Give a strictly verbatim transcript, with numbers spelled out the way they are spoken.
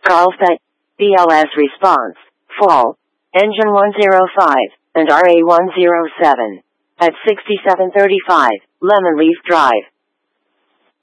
Carlsbad, B L S response, fall, engine one oh five, and R A one oh seven. At sixty-seven thirty-five, Lemon Leaf Drive.